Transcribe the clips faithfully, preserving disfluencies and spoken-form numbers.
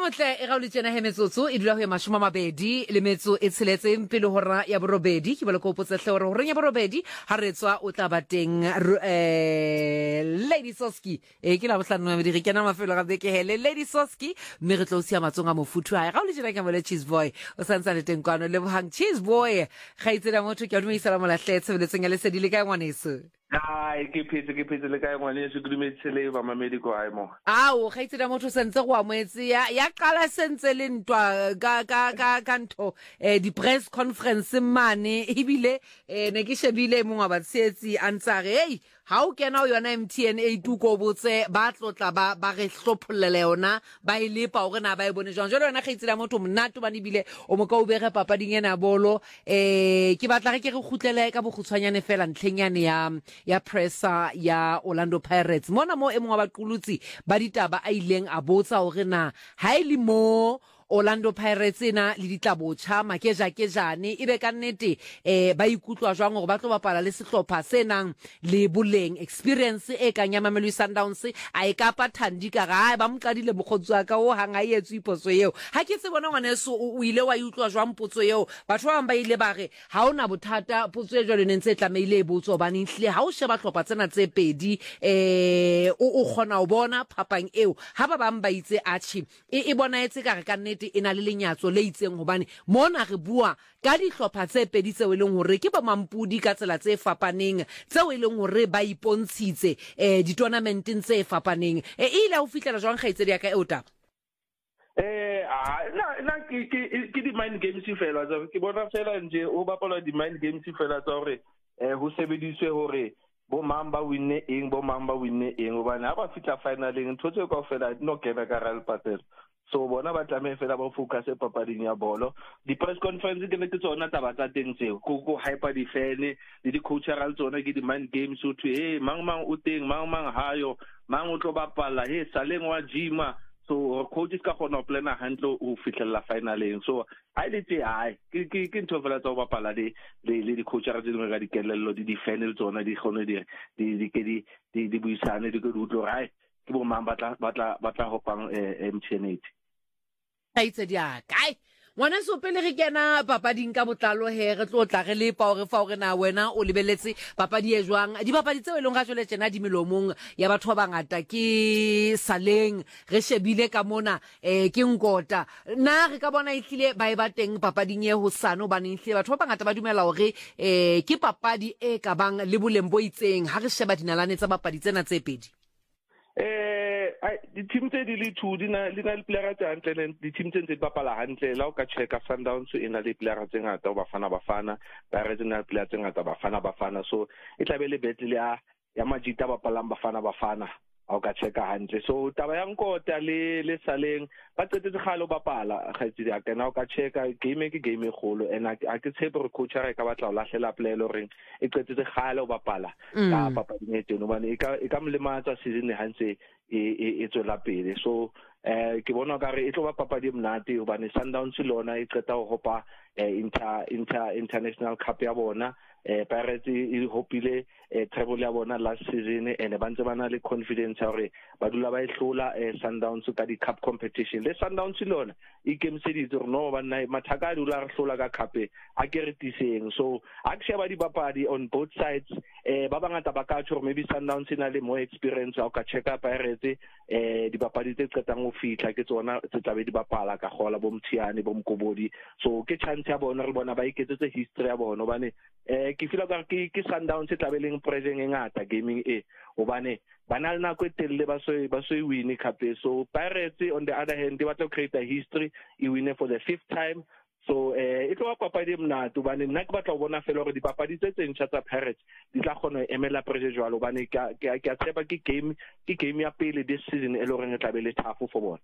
motle e ga o le tsena he metsotso e dula go ya mashoma mabedi le metso e tsheletseng pele hora ya borobedi ke bole go potse hle hore horeng ya borobedi ha re tswa o tla ba teng eh Lady Soski e ke la bohlano ma di re kena mafelo ga beke hele Lady Soski mme re tlo sia matsonga mofuthu ha ga o le tsena ka mole Cheese Boy o santsa le teng kwano le bohang Cheese Boy ga itsela motho ke a dumisa la mola hletse le tsenya le se di le ka ngwaneso Ai ke phetse ke phetse le kae ngwane se dumetse le ba mamedi go ai mo a o ga itsela motho sentse go ametse ya ya qala sentse le ntwa ka ka ka kanto eh di press conference mane ebile eh ne ke shebile mongwa ba tsetsi antsare hey ha o kena o yona M T N A two go botse ba tlotla ba ba re hlophollele yona ba ilepa hore na ba e bone jang jalo yona ga itsela motho mnato ba nibile o mo ka o bere papading ena bolo eh ke batla re ke re khutlele ka bogutshwanyane fela ntlhenyane ya ya pressa ya Orlando Pirates mona mo e mongwa ba qulutsi ba ditaba a ileng a botsa hore na ha ile mo Orlando Pirates ena le ditlabotjha makeja kejane e be ka nnete eh ba ikutlwa jwang hore ba tlo bapala le sehlopha senang le boleng experience e ka nyama Mamelodi Sundowns a e ka pathandi ka ga ba mqadile bokgotswa ka o hanga yetsu ipotso eo ha ke se bona ngwaneso o ile wa utlwa jwang potso eo batho ba ba ile ba re ha ona bothata potso e jwale nentse tlameile e botso ba ninhle ha o sheba hlopha tsena tse pedi eh o kgona o bona phapang eo ha ba bang ba itse achi e bona etse ka re ka nnete ena le lenyatso le itseng hobane mona re bua ka dihlopha tse pedi tseo eleng hore ke ba mampudi ka tsela tse fapaneng tseo eleng hore ba ipontshitse eh di tournamenteng tse fapaneng e ile ho fitlela jwang khaitsedi ya ka e ota eh na na ke ke di mind games fela tsa ke bona fela nje o bapala di mind games fela tsa hore eh ho sebediswe hore bo mamba winne eng bo mamba winne eng hobane ha ba fitla finaleng ntotse ka fela no kena ka Real Patel so bona ba tlameha fela ba focus e papading ya bolo di press conference ke ne ke tsona taba tsa teng tseo go go hyper di fan le di cultural tsona ke di mind games o thwe hey mang mang o teng mang mang hayo mang o tlo bapala he saleng wa jima so coach ka gona plana handle o fitlela finaleng so I le tse ai ke ke ke ntho fela tsa go bapala le le di cultural tsena ga di kelello di di fan le tsona di gone di di ke di di buisane di go dutlo rai ke bo mang batla batla batla hopang M T N A Aitse dia kai ngwana so pele re kena papading ka botlalo he re tlo tla re le pa hore fa hore na wena o lebeletse papadi e jwang di papadi tseo e leng ga jole tsena di melomong ya batho ba bangata ke saleng re shebile ka mona eh ke ngota na re ka bona ihlile ba e ba teng papading e ho sano ba ninhle batho ba bangata ba dumela hore eh ke papadi e ka bang le boleng bo itseng ha re sheba dinalane tsa papadi tsena tse pedi eh di team tse di le two di na le na le player tse hantle di team tse di bapala hantle la o ka checka Sundowns e na le player tse ngata o bafana bafana ba re tsena player tse ngata bafana bafana so e tla be le battle ya ya majita bapalang bafana bafana o ka checka hantle so taba ya nkota le le saleng ba tsetse galo bapala ga itse ya kana o ka checka game ke game e golo and a ke tshepe re coach re ka batla o lahlela plelo reng e tsetse galo bapala ka papading e teno bane e ka e ka mlematsa season hantse e e tswela pele so eh ke bona ka re e tlo ba papadi mnate hobane Sundowns lona e qeta ho hopa inter inter international cup ya bona eh Pirates e hopile treble ya bona last season and ba ntse bana le confidence hore ba dula ba ihlola Sundowns ka di cup competition le Sundowns lona e kemseditse hore no ba nna mathaka a dula re hlola ka cup a ke re tiseng so a ke sheba di bapadi on both sides eh ba bangata ba ka tshore maybe Sundowns ina le more experience o ka check up Pirates eh di bapadi tse qetang ho fitla ke tsona tse tlabe di bapala ka gola bo Mthiane bo Mkobodi so ke chance ya bona re bona ba iketsetse history ya bona bane eh ke fila ka ke ke Sundowns se tlabeleng present ngata gaming e obane bana le nako e telle ba so ba so win cup so Pirates on the other hand they want to create a history e win for the fifth time so eh e tlo papadi mnato bane nna ke batla go bona fela gore di papadi tse tsentšha tsa Pirates di tla gona emela pressure jwalo bane ke ke ke tshepa ke game ke game ya pele this season e loreng e tlabele tough for bona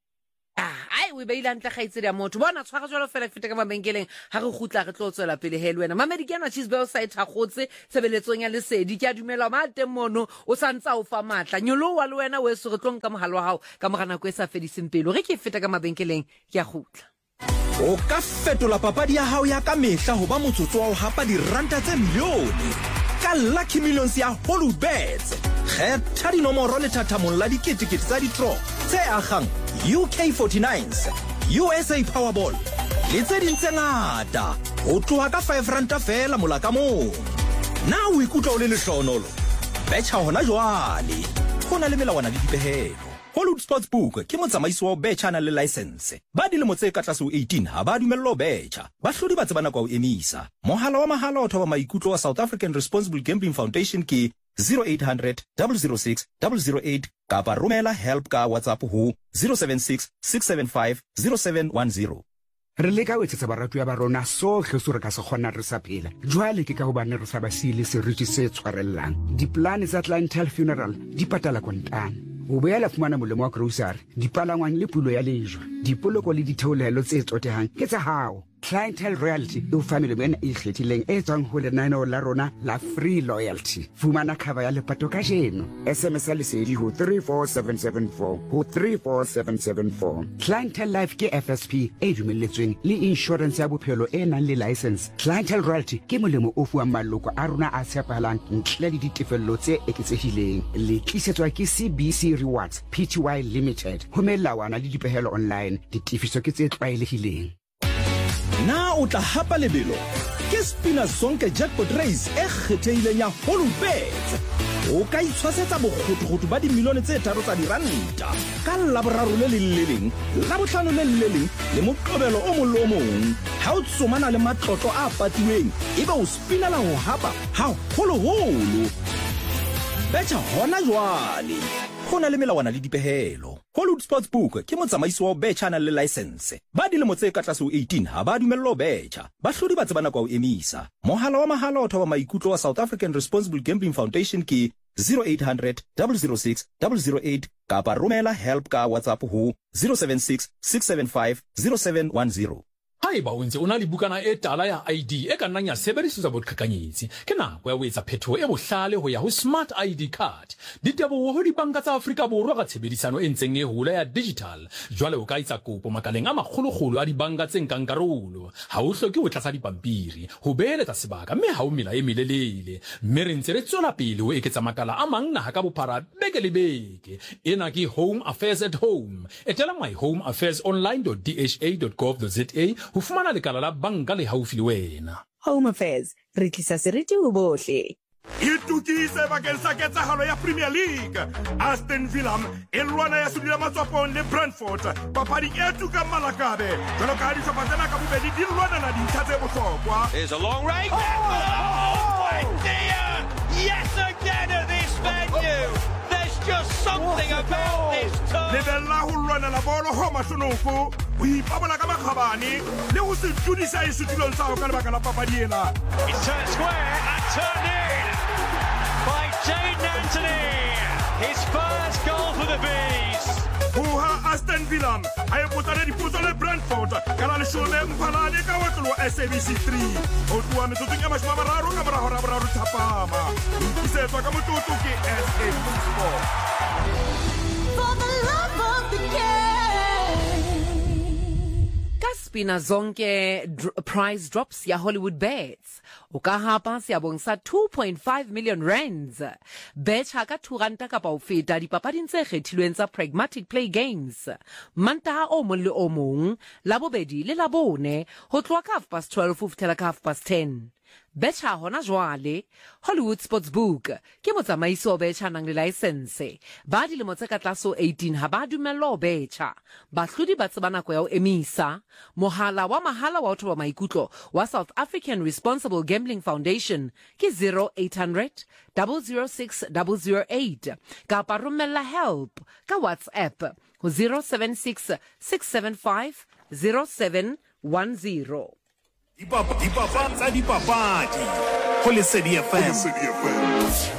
ai we beila ntla gaitse ya motho bona tshwara jwalo fela fete ka mabenkeleng ha re gutla re tlo tswela pele he le wena mamedi ke yana Cheese Boy site ha gotse sebeletsong ya lesedi ke a dumela ma teng mono o santsa o fa matla nyolo wa le wena we so re tlong ka mohalo wa hao ka mogana ko e sa fediseng pelo re ke fete ka mabenkeleng ke a gutla o ka fetola papadi ya hao ya ka mehla ho ba motsotso wa ho hapa diranta tse milione ka Lucky Millions ya Hollywood Bets kgetha dinomoro le thathamong la diketekete tsa ditro tse agang U K forty-nines, U S A Powerball le tse ding tse ngata ho tloha ka five ranta fela mola ka mong. Na o ikutlwa o le lehlohonolo? Betcha hona jwale ho na le melawana le dipehelo. Hollywood Sportsbook ke motsamaisi wa betcha na le license. Ba dilemo tse ka tlase ho eighteen ha ba dumellwa betcha. Bahlodi ba tsebana kwa o emisa. Mohala wa mahala o thoba maikutlo wa South African Responsible Gambling Foundation ke zero eight hundred, zero zero six, zero zero eight kapa romela help ka WhatsApp ho zero seven six, six seven five, zero seven one zero. Re le ka wetsetsa baratuwa ba rona sohle so re ka se kgona re sa phela. Jwale ke ka hobane re sa ba sile seriti se tshwarellang. Diplane tsa Clientele Funeral di patala kontane. O boela fumana molemo wa grocery, dipalangwang le pulo ya lejwa, dipoloko le ditheolelo tse tsotehang ke tsa hao. Clientele Royalty e o fa melemo ena e ikgethileng e tswang ho lenaneo la rona la Free Loyalty. Fumana cover ya lepato ka jeno. S M S ya lesedi ho three four seven seven four ho three four seven seven four. Clientele Life ke F S P e dumelletsweng le insurance ya bophelo e nang le license. Clientele Royalty ke molemo o fuwang maloko a rona a tshepahalang ntle le ditefello tse eketsehileng. Le tlisetswa ke C B C Rewards Pty Limited. Ho melawana le dipehelo online, ditifiso ke tse tlwaelehileng. Na o tla hapa lebelo ke Spina Zonke jackpot race e kgethehileng ya Holubet. O ka itshwasetsa bokguthukhuthu ba dimilione tse tharo tsa diranta ka laboraro le le leleng, la bohlano le le leleng le moqobelo o molo o mong. Ha o tsomana le matlotlo a patiweng, eba o spinela ho hapa ha holoholo. Betcha hona jwale ho na le melawana le dipehelo. Hollywood Sportsbook ke motsamaisi wa betcha na le license. Ba dilemo tse ka tlase ho eighteen ha ba dumellwa betcha. Bahlodi ba tsebana kwa o emisa. Mohala wa mahala o thoba maikutlo wa South African Responsible Gambling Foundation ke zero eight hundred, zero zero six, zero zero eight kapa romela help ka WhatsApp ho zero seven six, six seven five, zero seven one zero. Haeba o ntse o na le bukana e tala ya I D e ka nnang ya sebedisetswa boqhekanyetsi, ke nako ya ho etsa phethoho e bohlale ho ya ho Smart I D card. Diteboho ho dibanka tsa Afrika Borwa ka tshebedisano e ntseng e hola ya digital. Jwale o ka etsa kopo makaleng a makgolokgolo a dibanka tse nkang karolo. Ha o hloke ho tlatsa dipampiri, ho beeletsa sebaka mme ha o mela e melelele. Mme re ntse re tswela pele ho eketsa makala a mang naha ka bophara beke le beke. Ena ke Home Affairs at Home. Etela my home affairs online dot d h a dot gov dot z a ho fumana lekala la banka le haufi le wena. Home Affairs, re tlisa seriti ho bohle. Itukise bakeng sa ketsahalo ya Premier League. Aston Villa e lwana ya sudila matswapong le Brentford. Papadi e tuka Malakabe. Jwalo ka di hlopa tsena ka bobedi di lwana na dintlha tse bohlokwa. Here's a long range. Oh, oh my dear! Yes again at this venue. There's just something about this turn. Lebella ho lwana la bolo ho mashonoko. O ipabola ka makgabane le ho se tudisa e sudilong sa ho ka lebaka la papadi ena. It's turned square and turned in by Jayden Anthony. His first goal for the Bees. Buha Aston Villa ay botare di puso le Brentford kala le shome mphalane ka watlo S A B C three. O tuwa metsotsong ya mashome a mararo ka mora hora boraro thapama. Isetswa ka mototso ke S A B C Sport. For the love of the game. Spina Zonke dr prize drops ya Hollywood Bets. Uka hapa siyabong sa two point five million rands. Betcha ka two ranta kapa o feta dipapading tse kgethilweng tsa Pragmatic Play Games. Mantaha o mong le o mong, labobedi le labone, ho tloha ka half past twelve ho fihlela ka half past ten. Betcha hona jwale. Hollywood Sportsbook ke motsamaisi o betcha nang le license. Ba dilemo tse ka tlase ho eighteen ha ba dumellwa ho betcha. Bahlodi ba tseba nako ya ho emisa. Mohala wa mahala wa ho thoba maikutlo wa South African Responsible Gambling Foundation ke zero eight hundred, zero zero six, zero zero eight kapa romella help ka WhatsApp ho zero seven six, six seven five, zero seven one zero. Dipapatsa dipapadi ho Lesedi F M.